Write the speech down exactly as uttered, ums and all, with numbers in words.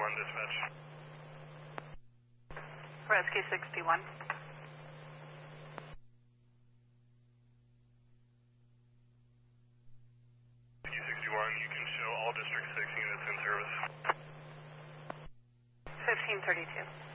sixty-one, dispatch. Rescue sixty-one. Rescue sixty-one, you can show all District six units in service. fifteen thirty-two.